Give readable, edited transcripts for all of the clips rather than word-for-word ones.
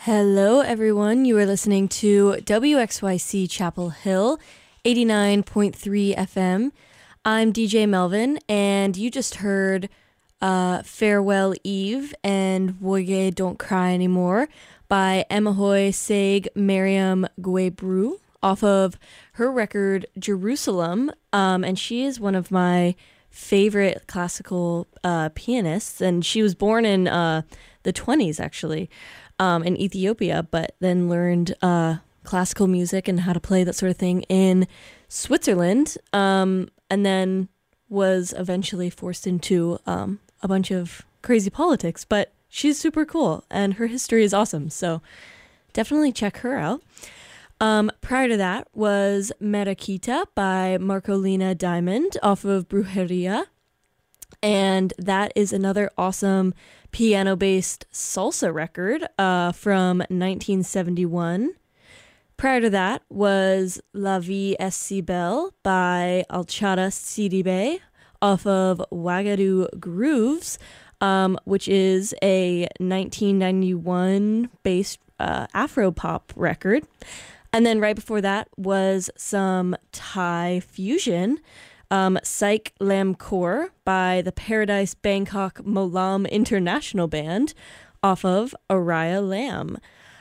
Hello, everyone. You are listening to WXYC Chapel Hill, 89.3 FM. I'm DJ Melvin, and you just heard Farewell Eve and Woye Don't Cry Anymore by Emahoy Seg Mariam Guebru off of her record Jerusalem. And she is one of my favorite classical pianists, and she was born in the 20s, actually. In Ethiopia, but then learned classical music and how to play that sort of thing in Switzerland, and then was eventually forced into a bunch of crazy politics. But she's super cool, and her history is awesome, so definitely check her out. Prior to that was Merakita by Marcolina Diamond off of Brujeria. And that is another awesome piano-based salsa record from 1971. Prior to that was La Vie est si belle by Alchada Sidibe off of Wagadu Grooves, which is a 1991-based Afro-pop record. And then right before that was some Thai fusion, Psych Lam Kor by the Paradise Bangkok Molam International Band off of Araya Lam.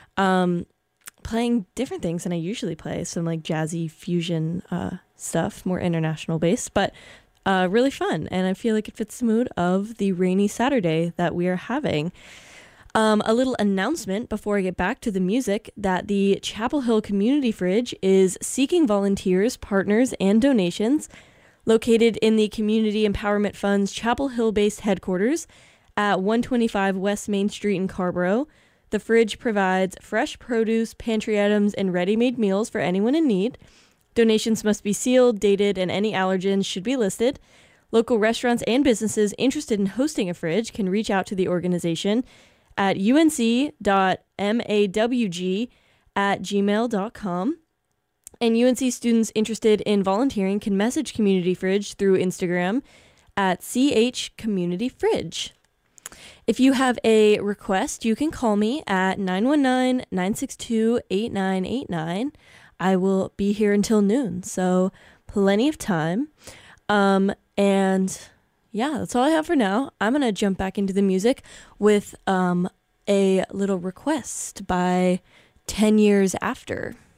Playing different things than I usually play, some like jazzy fusion stuff, more international based, but really fun. And I feel like it fits the mood of the rainy Saturday that we are having. A little announcement before I get back to the music that the Chapel Hill Community Fridge is seeking volunteers, partners, and donations. Located in the Community Empowerment Fund's Chapel Hill-based headquarters at 125 West Main Street in Carborough, the fridge provides fresh produce, pantry items, and ready-made meals for anyone in need. Donations must be sealed, dated, and any allergens should be listed. Local restaurants and businesses interested in hosting a fridge can reach out to the organization at unc.mawg@gmail.com. And UNC students interested in volunteering can message Community Fridge through Instagram at CHCommunityFridge. If you have a request, you can call me at 919-962-8989. I will be here until noon, so plenty of time. And yeah, that's all I have for now. I'm going to jump back into the music with a little request by 10 Years After.